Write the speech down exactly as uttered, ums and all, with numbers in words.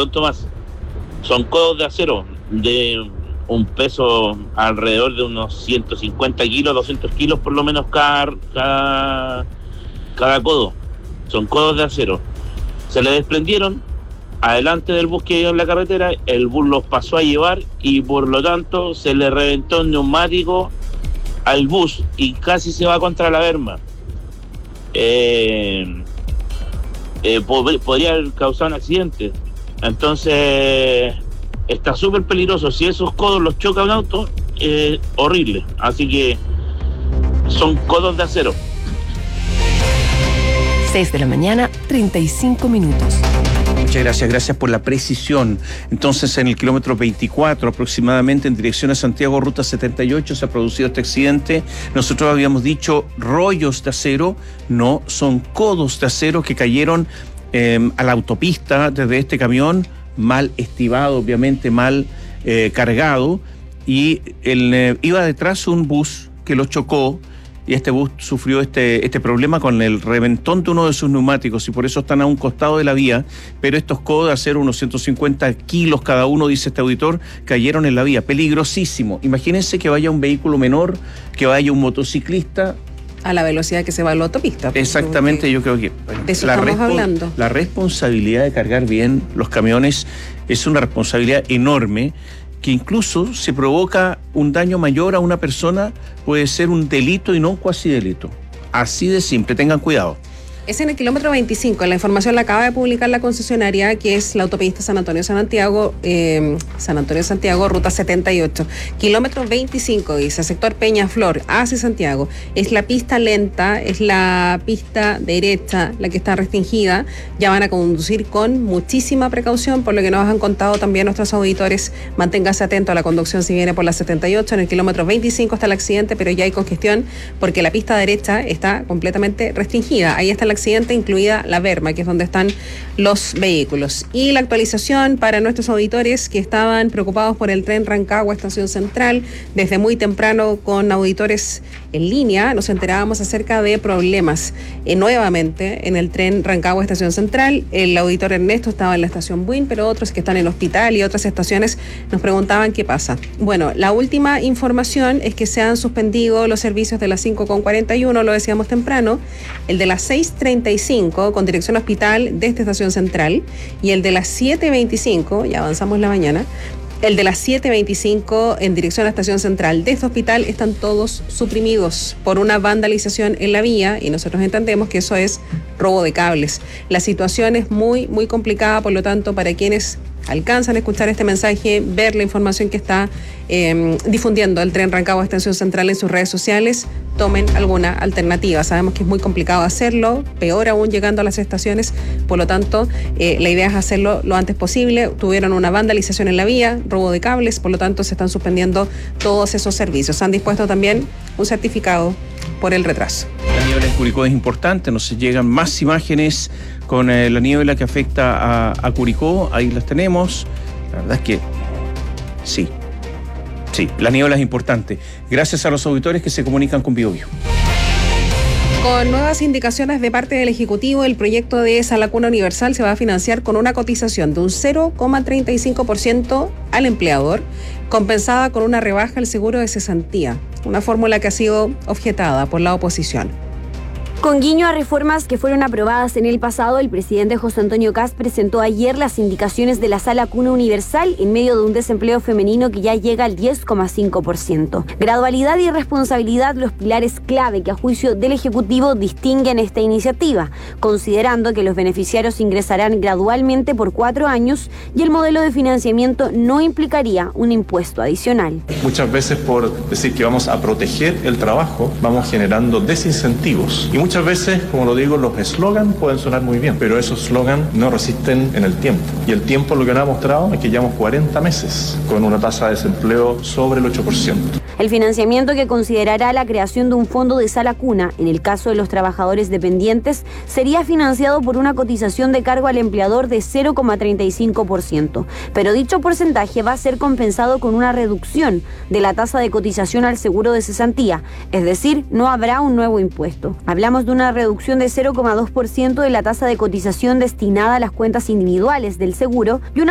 don Tomás, son codos de acero de un peso alrededor de unos ciento cincuenta kilos, doscientos kilos por lo menos cada, cada, cada codo. Son codos de acero. Se le desprendieron adelante del bus que iba en la carretera, el bus los pasó a llevar y por lo tanto se le reventó un neumático al bus y casi se va contra la berma. Eh, eh, pod- podría haber causado un accidente. Entonces está súper peligroso. Si esos codos los choca un auto, es eh, horrible. Así que son codos de acero. seis de la mañana, treinta y cinco minutos. Muchas gracias, gracias por la precisión. Entonces, en el kilómetro veinticuatro aproximadamente, en dirección a Santiago, ruta setenta y ocho, se ha producido este accidente. Nosotros habíamos dicho rollos de acero, no, son codos de acero que cayeron eh, a la autopista desde este camión, mal estivado, obviamente, mal eh, cargado, y el, eh, iba detrás un bus que lo chocó. Y este bus sufrió este, este problema con el reventón de uno de sus neumáticos y por eso están a un costado de la vía, pero estos codos de acero, unos ciento cincuenta kilos cada uno, dice este auditor, cayeron en la vía. Peligrosísimo. Imagínense que vaya un vehículo menor, que vaya un motociclista. A la velocidad que se va a la autopista. Exactamente, yo creo que bueno, de eso la, estamos respo- hablando. la responsabilidad de cargar bien los camiones es una responsabilidad enorme, que incluso si provoca un daño mayor a una persona, puede ser un delito y no un cuasi delito. Así de simple, tengan cuidado. Es en el kilómetro veinticinco, la información la acaba de publicar la concesionaria, que es la autopista San Antonio-Santiago, eh, San Antonio-Santiago, ruta setenta y ocho. Kilómetro veinticinco, dice, sector Peñaflor, hacia Santiago. Es la pista lenta, es la pista derecha, la que está restringida. Ya van a conducir con muchísima precaución, por lo que nos han contado también nuestros auditores. Manténgase atento a la conducción si viene por la setenta y ocho. En el kilómetro veinticinco está el accidente, pero ya hay congestión porque la pista derecha está completamente restringida. Ahí está el accidente, incluida la berma, que es donde están los vehículos. Y la actualización para nuestros auditores que estaban preocupados por el tren Rancagua Estación Central, desde muy temprano con auditores en línea nos enterábamos acerca de problemas eh, nuevamente en el tren Rancagua Estación Central. El auditor Ernesto estaba en la estación Buin, pero otros que están en Hospital y otras estaciones nos preguntaban qué pasa. Bueno, la última información es que se han suspendido los servicios de las cinco con cuarenta y uno, lo decíamos temprano, el de las seis treinta y cinco con dirección a Hospital de esta estación central y el de las siete veinticinco, ya avanzamos la mañana, el de las siete veinticinco en dirección a la estación central de este hospital están todos suprimidos por una vandalización en la vía y nosotros entendemos que eso es robo de cables. La situación es muy, muy complicada, por lo tanto, para quienes alcanzan a escuchar este mensaje, ver la información que está eh, difundiendo el tren Rancagua Estación Central en sus redes sociales, tomen alguna alternativa. Sabemos que es muy complicado hacerlo, peor aún llegando a las estaciones, por lo tanto, eh, la idea es hacerlo lo antes posible. Tuvieron una vandalización en la vía, robo de cables, por lo tanto, se están suspendiendo todos esos servicios. Han dispuesto también un certificado por el retraso. La niebla en Curicó es importante, nos llegan más imágenes con eh, la niebla que afecta a, a Curicó, ahí las tenemos. La verdad es que sí, sí, la niebla es importante. Gracias a los auditores que se comunican con Biobío. Con nuevas indicaciones de parte del Ejecutivo, el proyecto de Sala Cuna Universal se va a financiar con una cotización de un cero coma treinta y cinco por ciento al empleador, compensada con una rebaja al seguro de cesantía, una fórmula que ha sido objetada por la oposición. Con guiño a reformas que fueron aprobadas en el pasado, el presidente José Antonio Kast presentó ayer las indicaciones de la Sala Cuna Universal en medio de un desempleo femenino que ya llega al diez coma cinco por ciento. Gradualidad y responsabilidad, los pilares clave que a juicio del Ejecutivo distinguen esta iniciativa, considerando que los beneficiarios ingresarán gradualmente por cuatro años y el modelo de financiamiento no implicaría un impuesto adicional. Muchas veces por decir que vamos a proteger el trabajo, vamos generando desincentivos. Y muchas veces, como lo digo, los eslogan pueden sonar muy bien, pero esos eslogan no resisten en el tiempo. Y el tiempo lo que nos ha mostrado es que llevamos cuarenta meses con una tasa de desempleo sobre el ocho por ciento. El financiamiento, que considerará la creación de un fondo de Sala Cuna en el caso de los trabajadores dependientes, sería financiado por una cotización de cargo al empleador de cero coma treinta y cinco por ciento. Pero dicho porcentaje va a ser compensado con una reducción de la tasa de cotización al seguro de cesantía, es decir, no habrá un nuevo impuesto. Hablamos de una reducción de cero coma dos por ciento de la tasa de cotización destinada a las cuentas individuales del seguro y una